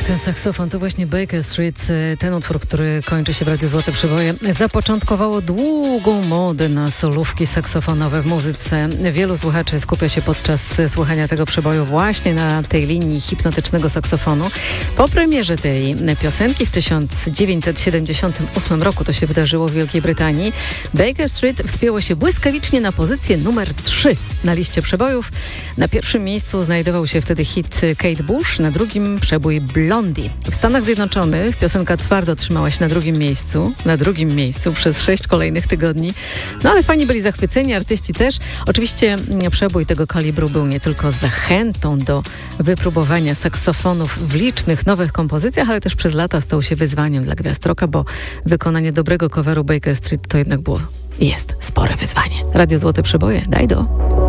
ten saksofon to właśnie Baker Street, ten utwór, który kończy się w Radiu Złote Przeboje, zapoczątkowało długą modę na solówki saksofonowe w muzyce. Wielu słuchaczy skupia się podczas słuchania tego przeboju właśnie na tej linii hipnotycznego saksofonu. Po premierze tej piosenki w 1978 roku, to się wydarzyło w Wielkiej Brytanii, Baker Street wspięło się błyskawicznie na pozycję numer 3 na liście przebojów. Na pierwszym miejscu znajdował się wtedy hit Kate Bush, na drugim przebój Blondie. W Stanach Zjednoczonych piosenka twardo trzymała się na drugim miejscu przez 6 kolejnych tygodni. No ale fani byli zachwyceni, artyści też. Oczywiście przebój tego kalibru był nie tylko zachętą do wypróbowania saksofonów w licznych nowych kompozycjach, ale też przez lata stał się wyzwaniem dla gwiazd rocka, bo wykonanie dobrego coveru Baker Street to jednak było i jest spore wyzwanie. Radio Złote Przeboje, daj do.